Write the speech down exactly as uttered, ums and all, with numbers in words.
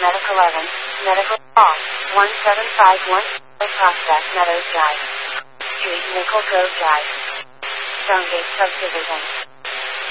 Medic eleven, Medical Call, one seven five one, Prospect Meadows Drive. Street Nickel Grove Drive. Stonegate Subdivision.